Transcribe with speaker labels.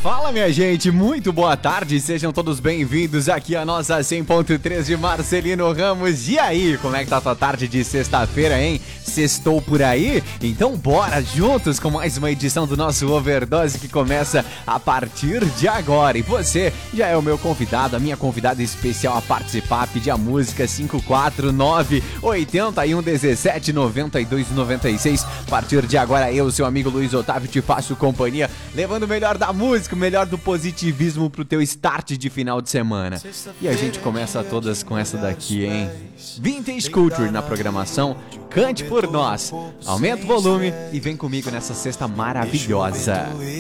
Speaker 1: Fala, minha gente, muito boa tarde, sejam todos bem-vindos aqui à nossa 100.3 de Marcelino Ramos. E aí, como é que tá a tua tarde de sexta-feira, hein? Sextou por aí? Então bora juntos com mais uma edição do nosso Overdose que começa a partir de agora. E você já é o meu convidado, a minha convidada especial a participar, pedir a música 549-8117-9296. A partir de agora eu, seu amigo Luiz Otávio, te faço companhia, levando o melhor da música, o melhor do positivismo pro teu start de final de semana. E a gente começa todas com essa daqui, hein? Vintage Culture na programação, cante por nós. Aumenta o volume e vem comigo nessa sexta maravilhosa.